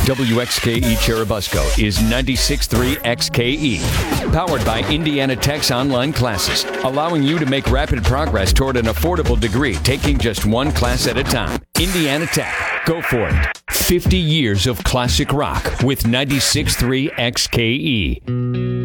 WXKE Cherubusco is 96.3 XKE. Powered by Indiana Tech's online classes, allowing you to make rapid progress toward an affordable degree, taking just one class at a time. Indiana Tech. Go for it. 50 years of classic rock with 96.3 XKE.